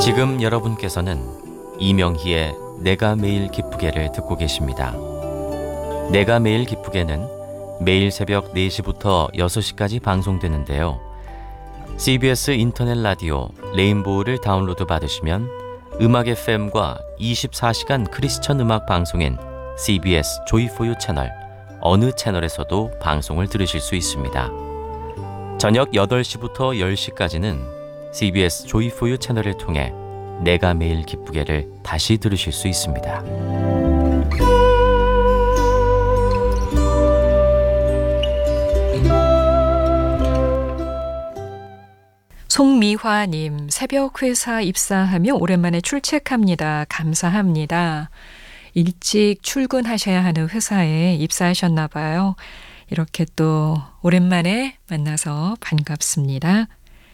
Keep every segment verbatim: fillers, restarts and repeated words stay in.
지금 여러분께서는 이명희의 내가 매일 기쁘게를 듣고 계십니다. 내가 매일 기쁘게는 매일 새벽 네 시부터 여섯 시까지 방송되는데요. 씨비에스 인터넷 라디오 레인보우를 다운로드 받으시면 음악 에프엠과 이십사 시간 크리스천 음악 방송인 씨비에스 조이포유 채널 어느 채널에서도 방송을 들으실 수 있습니다. 저녁 여덟 시부터 열 시까지는 씨비에스 조이포유 채널을 통해 내가 매일 기쁘게를 다시 들으실 수 있습니다. 송미화님, 새벽 회사 입사하며 오랜만에 출첵합니다. 감사합니다. 일찍 출근하셔야 하는 회사에 입사하셨나 봐요. 이렇게 또 오랜만에 만나서 반갑습니다.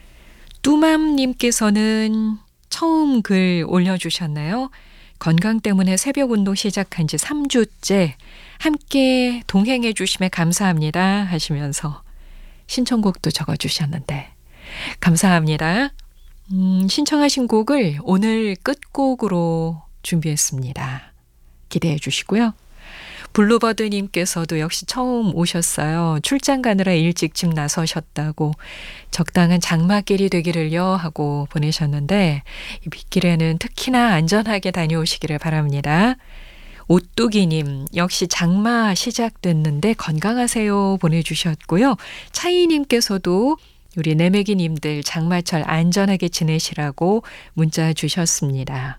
뚜맘님께서는 처음 글 올려주셨나요? 건강 때문에 새벽 운동 시작한 지 삼 주째 함께 동행해 주심에 감사합니다 하시면서 신청곡도 적어주셨는데 감사합니다. 음, 신청하신 곡을 오늘 끝곡으로 준비했습니다. 기대해 주시고요. 블루버드님께서도 역시 처음 오셨어요. 출장 가느라 일찍 집 나서셨다고 적당한 장마길이 되기를요 하고 보내셨는데 이 빗길에는 특히나 안전하게 다녀오시기를 바랍니다. 오뚜기님 역시 장마 시작됐는데 건강하세요 보내주셨고요. 차이님께서도 우리 내매기님들 장마철 안전하게 지내시라고 문자 주셨습니다.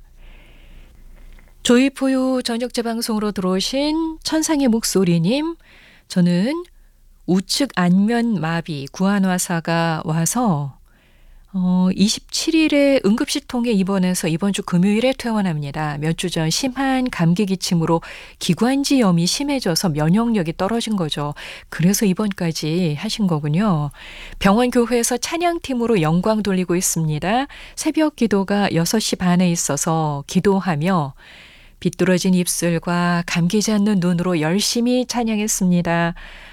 조이포유 저녁 재방송으로 들어오신 천상의 목소리님, 저는 우측 안면 마비 구안화사가 와서 어, 이십칠 일에 응급실통에 입원해서 이번 주 금요일에 퇴원합니다. 몇 주 전 심한 감기 기침으로 기관지염이 심해져서 면역력이 떨어진 거죠. 그래서 입원까지 하신 거군요. 병원 교회에서 찬양팀으로 영광 돌리고 있습니다. 새벽 기도가 여섯 시 반에 있어서 기도하며 비뚤어진 입술과 감기지 않는 눈으로 열심히 찬양했습니다.